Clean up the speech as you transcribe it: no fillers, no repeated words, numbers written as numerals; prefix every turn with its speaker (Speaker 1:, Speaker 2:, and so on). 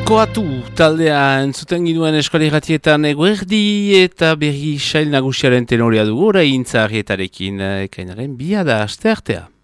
Speaker 1: Koatu taldea entzuten ginuen eskoleratietan eguerdi eta berri sail nagusiaren tenorea dugu orain zaharrietarekin ekainaren bia da aste artea.